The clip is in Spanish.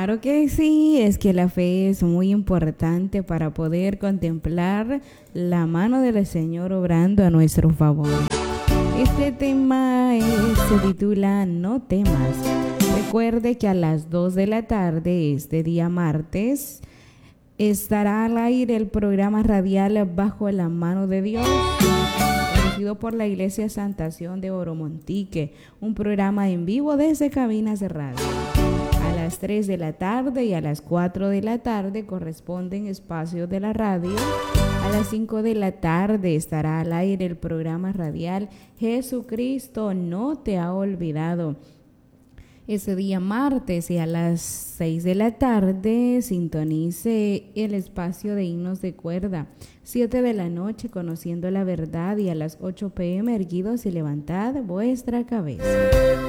Claro que sí, es que la fe es muy importante para poder contemplar la mano del Señor obrando a nuestro favor. Este tema se titula No temas. Recuerde que a las 2 de la tarde, este día martes, estará al aire el programa radial Bajo la Mano de Dios, conducido por la Iglesia Santación de Oromontique, un programa en vivo desde cabinas de radio. A las 3 de la tarde y a las 4 de la tarde corresponden espacios de la radio. A las 5 de la tarde estará al aire el programa radial Jesucristo no te ha olvidado. Ese día martes y a las 6 de la tarde sintonice el espacio de himnos de cuerda. 7 de la noche conociendo la verdad y a las 8 p.m. erguidos y levantad vuestra cabeza.